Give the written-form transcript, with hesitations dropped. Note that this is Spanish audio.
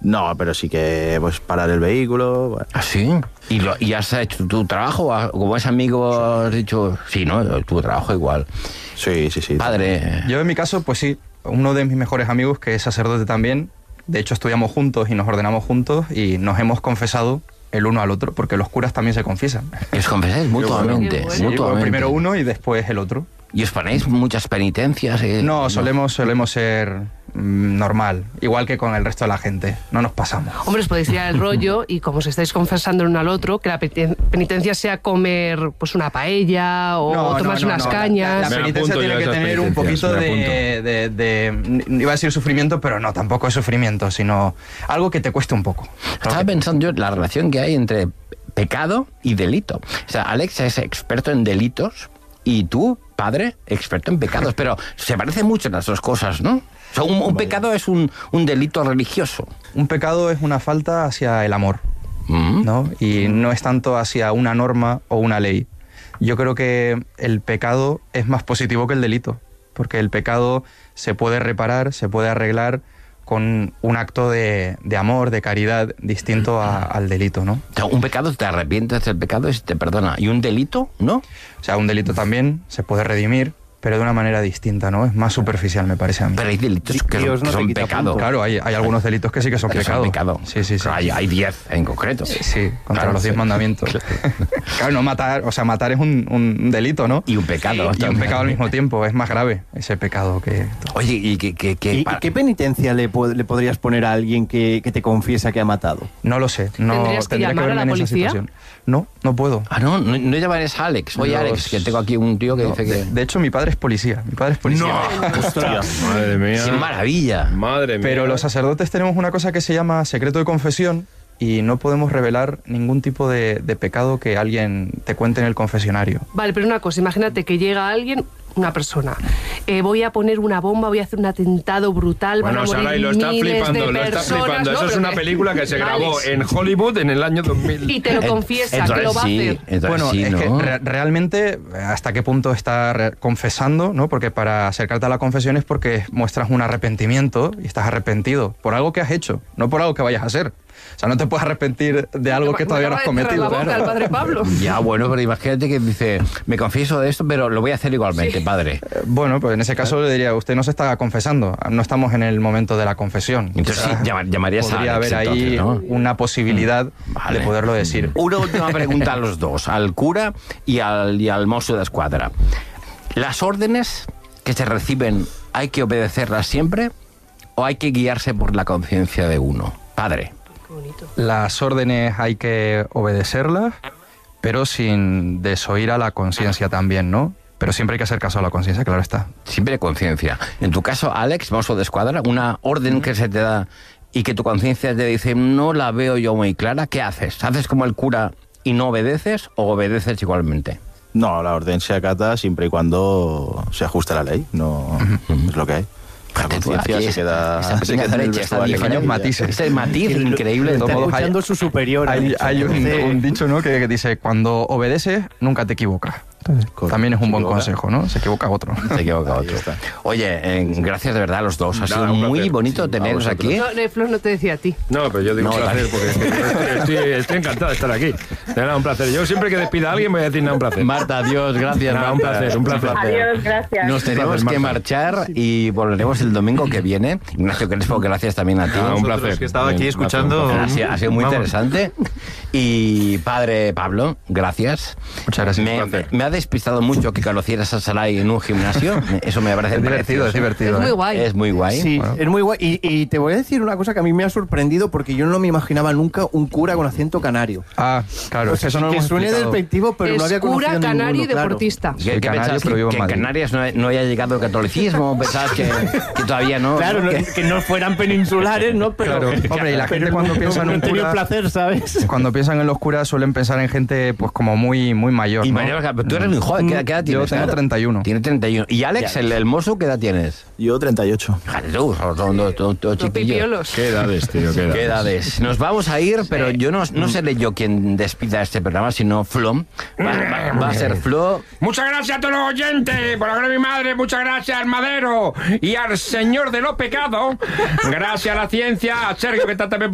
No, pero sí que pues parar el vehículo. Bueno. ¿Ah, sí? ¿Y has hecho tu trabajo? Como es amigo, has dicho... Sí, ¿no? Tu trabajo igual. Sí. Padre... Yo en mi caso, pues sí, uno de mis mejores amigos, que es sacerdote también, de hecho estudiamos juntos y nos ordenamos juntos y nos hemos confesado el uno al otro, porque los curas también se confiesan. ¿Os confesáis mutuamente? Sí, primero uno y después el otro. ¿Y os ponéis muchas penitencias? No, solemos ser normal, igual que con el resto de la gente. No nos pasamos. Hombre, os podéis tirar el rollo y como os estáis confesando el uno al otro, que la penitencia sea comer pues una paella o tomarse unas cañas. La penitencia tiene que tener un poquito de iba a decir sufrimiento, pero no, tampoco es sufrimiento, sino algo que te cueste un poco. Estaba pensando yo la relación que hay entre pecado y delito. O sea, Alex es experto en delitos y tú, padre, experto en pecados, pero se parecen mucho las dos cosas, ¿no? O sea, un pecado es un delito religioso. Un pecado es una falta hacia el amor, ¿no? Y no es tanto hacia una norma o una ley. Yo creo que el pecado es más positivo que el delito, porque el pecado se puede reparar, se puede arreglar con un acto de amor, de caridad, distinto al delito, ¿no? O sea, un pecado, te arrepientes del pecado y se te perdona. ¿Y un delito, no? O sea, un delito también se puede redimir, pero de una manera distinta, ¿no? Es más superficial, me parece a mí. Pero hay delitos que son pecado. Claro, hay algunos delitos que sí que son pecado. Sí. Hay 10 en concreto. Sí, contra los 10 mandamientos. Claro, no matar, o sea, matar es un delito, ¿no? Y un pecado. Y un pecado al mismo tiempo, es más grave ese pecado que... Oye, ¿y qué penitencia le podrías poner a alguien que te confiesa que ha matado? No lo sé. No, ¿Tendrías que llamar a la policía? No puedo. Ah, no llamarás a Alex. Oye, Alex, que tengo aquí un tío que dice que... De hecho, mi padre es policía. No, ostras, madre mía. ¡Qué maravilla! Madre mía. Pero los sacerdotes tenemos una cosa que se llama secreto de confesión y no podemos revelar ningún tipo de pecado que alguien te cuente en el confesionario. Vale, pero una cosa, imagínate que llega alguien, una persona, voy a poner una bomba, voy a hacer un atentado brutal, bueno, van a morir Saray, lo está flipando. ¿no? Eso es una película que se grabó en Hollywood en el año 2000. Y te lo confiesa, que lo va a hacer. Bueno, sí, es ¿no? que realmente, ¿hasta qué punto está confesando? ¿No? Porque para acercarte a la confesión es porque muestras un arrepentimiento y estás arrepentido por algo que has hecho, no por algo que vayas a hacer. O sea, no te puedes arrepentir de algo que todavía no has cometido. La boca al padre Pablo. Ya, bueno, pero imagínate que dice, me confieso de esto, pero lo voy a hacer igualmente, padre. Bueno, pues en ese caso le diría, usted no se está confesando, no estamos en el momento de la confesión. Entonces sí, llamarías a Alex. Podría haber ahí, ¿no?, una posibilidad de poderlo decir. Una última pregunta a los dos, al cura y al mozo de escuadra. ¿Las órdenes que se reciben hay que obedecerlas siempre o hay que guiarse por la conciencia de uno? Padre. Las órdenes hay que obedecerlas, pero sin desoír a la conciencia también, ¿no? Pero siempre hay que hacer caso a la conciencia, claro está. Siempre conciencia. En tu caso, Alex, mozo de escuadra, una orden que se te da y que tu conciencia te dice, no la veo yo muy clara, ¿qué haces? ¿Haces como el cura y no obedeces o obedeces igualmente? No, la orden se acata siempre y cuando se ajuste a la ley, no es lo que hay. La conciencia se queda en el vestuario. Ese matiz increíble. Está escuchando su superior. Hay un dicho, ¿no?, que dice, cuando obedeces, nunca te equivocas. También es un buen consejo, ¿no? Se equivoca otro. Oye, gracias de verdad a los dos. Ha sido muy bonito teneros aquí. No, Flor no te decía a ti. No, pero yo digo un placer porque estoy encantado de estar aquí. De nada, un placer. Yo siempre que despida a alguien voy a decir nada, un placer. Marta, adiós, gracias. Nada, un placer. Adiós, gracias. Nos tenemos que marchar y volveremos el domingo que viene. Ignacio Crespo, gracias también a ti. Un placer. Que estaba aquí escuchando. Ha sido muy interesante. Y padre Pablo, gracias. Muchas gracias. Me ha despistado mucho que conocieras a Saray en un gimnasio. Eso me parece divertido. Es divertido. Es muy guay. Es muy guay. Sí, es muy guay. Y te voy a decir una cosa que a mí me ha sorprendido porque yo no me imaginaba nunca un cura con acento canario. Ah, claro. O sea, eso no que suene despectivo, pero es no había conocido cura, canario y ninguno, deportista. Claro. ¿Qué pensabas que en Canarias no haya llegado el catolicismo? ¿Pensabas que todavía no? Claro, que no fueran peninsulares, ¿no? Pero, claro. Hombre, y la gente cuando piensa en un cura... cura... placer, ¿sabes? Cuando piensan en los curas suelen pensar en gente pues como muy mayor, Y ¿no? mayor, pero tú eres muy joven. ¿Qué edad tienes? Yo tengo 31. Tiene 31. ¿Y Alex, el mozo, qué edad tienes? Yo 38. Fíjate tú, son dos chiquillos. Pipiolos. ¿Qué edades, tío? ¿Qué edades? Nos vamos a ir, pero yo no seré yo quien despida este programa, sino Flo. Va a ser Flo. Muchas gracias a todos los oyentes, por la gloria de mi madre, muchas gracias al Madero y al Señor de los Pecados, gracias a la ciencia, a Sergio que está también